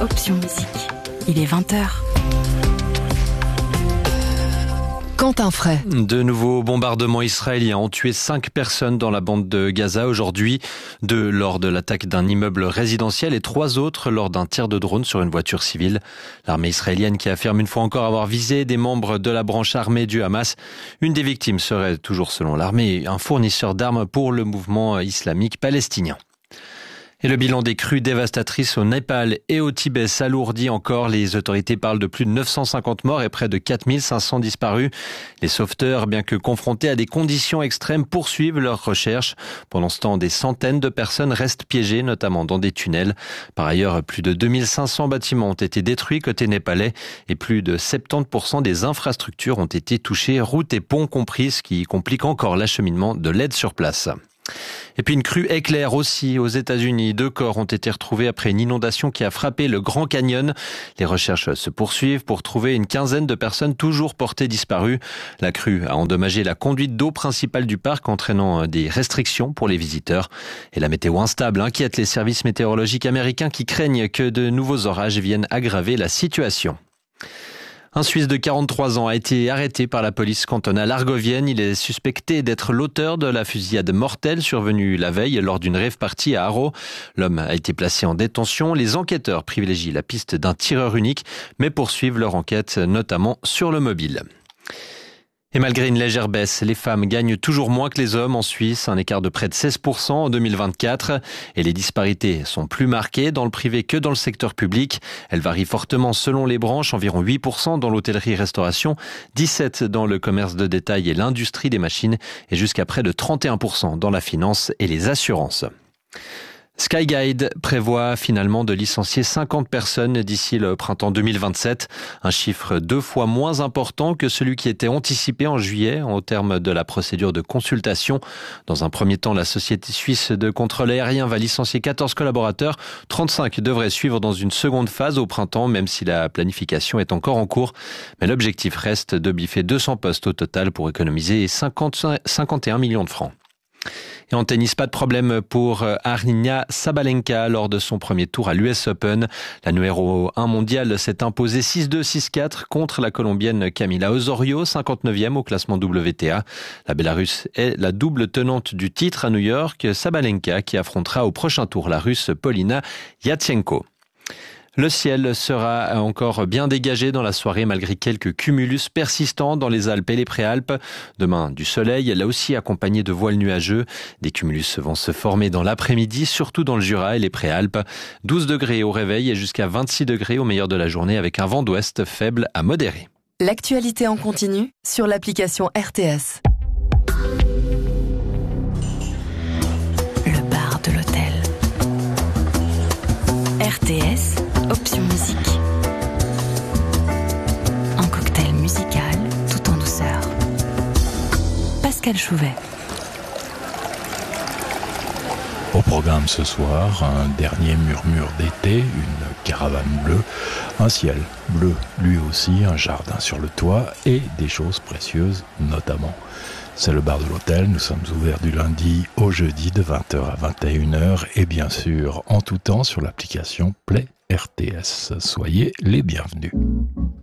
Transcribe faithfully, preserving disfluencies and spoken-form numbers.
Option Musique. Il est vingt heures. Quentin Fray. De nouveaux bombardements israéliens ont tué cinq personnes dans la bande de Gaza aujourd'hui, deux lors de l'attaque d'un immeuble résidentiel et trois autres lors d'un tir de drone sur une voiture civile. L'armée israélienne qui affirme une fois encore avoir visé des membres de la branche armée du Hamas. Une des victimes serait toujours selon l'armée un fournisseur d'armes pour le mouvement islamique palestinien. Et le bilan des crues dévastatrices au Népal et au Tibet s'alourdit encore. Les autorités parlent de plus de neuf cent cinquante morts et près de quatre mille cinq cents disparus. Les sauveteurs, bien que confrontés à des conditions extrêmes, poursuivent leurs recherches. Pendant ce temps, des centaines de personnes restent piégées, notamment dans des tunnels. Par ailleurs, plus de deux mille cinq cents bâtiments ont été détruits côté népalais et plus de soixante-dix pour cent des infrastructures ont été touchées, routes et ponts compris, ce qui complique encore l'acheminement de l'aide sur place. Et puis une crue éclair aussi aux États-Unis. Deux corps ont été retrouvés après une inondation qui a frappé le Grand Canyon. Les recherches se poursuivent pour trouver une quinzaine de personnes toujours portées disparues. La crue a endommagé la conduite d'eau principale du parc, entraînant des restrictions pour les visiteurs. Et la météo instable inquiète les services météorologiques américains qui craignent que de nouveaux orages viennent aggraver la situation. Un Suisse de quarante-trois ans a été arrêté par la police cantonale argovienne. Il est suspecté d'être l'auteur de la fusillade mortelle survenue la veille lors d'une rave party à Haro. L'homme a été placé en détention. Les enquêteurs privilégient la piste d'un tireur unique, mais poursuivent leur enquête, notamment sur le mobile. Et malgré une légère baisse, les femmes gagnent toujours moins que les hommes en Suisse, un écart de près de seize pour cent en deux mille vingt-quatre. Et les disparités sont plus marquées dans le privé que dans le secteur public. Elles varient fortement selon les branches, environ huit pour cent dans l'hôtellerie-restauration, dix-sept pour cent dans le commerce de détail et l'industrie des machines, et jusqu'à près de trente et un pour cent dans la finance et les assurances. Skyguide prévoit finalement de licencier cinquante personnes d'ici le printemps deux mille vingt-sept, un chiffre deux fois moins important que celui qui était anticipé en juillet au terme de la procédure de consultation. Dans un premier temps, la société suisse de contrôle aérien va licencier quatorze collaborateurs, trente-cinq devraient suivre dans une seconde phase au printemps, même si la planification est encore en cours. Mais l'objectif reste de biffer deux cents postes au total pour économiser cinquante, cinquante et un millions de francs. Et en tennis, pas de problème pour Aryna Sabalenka lors de son premier tour à l'U S Open. La numéro un mondiale s'est imposée six deux six quatre contre la Colombienne Camila Osorio, cinquante-neuvième au classement W T A. La Bélarusse est la double tenante du titre à New York. Sabalenka qui affrontera au prochain tour la Russe Polina Yatchenko. Le ciel sera encore bien dégagé dans la soirée malgré quelques cumulus persistants dans les Alpes et les Préalpes. Demain, du soleil, là aussi accompagné de voiles nuageux. Des cumulus vont se former dans l'après-midi, surtout dans le Jura et les Préalpes. douze degrés au réveil et jusqu'à vingt-six degrés au meilleur de la journée avec un vent d'ouest faible à modéré. L'actualité en continu sur l'application R T S. Le bar de l'hôtel. R T S. Option Musique. Un cocktail musical tout en douceur. Pascal Chouvet. Au programme ce soir, un dernier murmure d'été, une caravane bleue, un ciel bleu lui aussi, un jardin sur le toit et des choses précieuses notamment. C'est le bar de l'hôtel, nous sommes ouverts du lundi au jeudi de vingt heures à vingt et une heures et bien sûr en tout temps sur l'application Play R T S. Soyez les bienvenus.